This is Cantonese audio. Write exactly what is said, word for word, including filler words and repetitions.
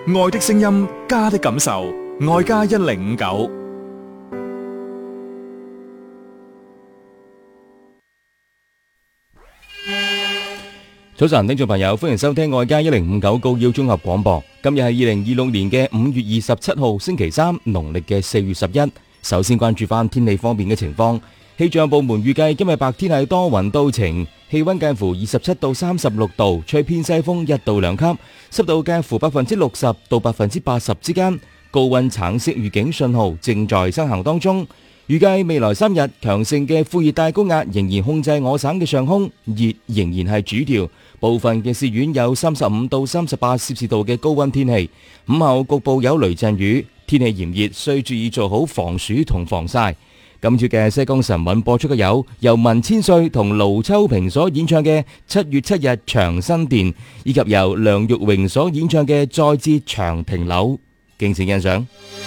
愛的聲音，家的感受，愛家一零五九。 早晨，聽眾朋友，歡迎收聽愛家一零五九告要綜合廣播。今日係二零二六年嘅五月二十七號星期三，農曆嘅四月十一。首先關注翻天氣方面嘅情況。氣象部門預計今日白天係多雲到晴，氣溫介乎二十七到三十六度，吹偏西風一到兩級，濕度介乎百分之六十到百分之八十之間。高溫橙色預警信號正在生效當中。預計未來三日強盛嘅副熱帶高壓仍然控制我省嘅上空，熱仍然係主調，部分嘅市縣有三十五到三十八攝氏度嘅高溫天氣。午後局部有雷陣雨，天氣炎熱，需注意做好防暑同防曬。今朝嘅西江晨韻播出嘅有由文千歲同盧秋萍所演唱嘅《七月七日長生殿》，以及由梁玉榮所演唱嘅《再接長亭柳》，敬請欣賞。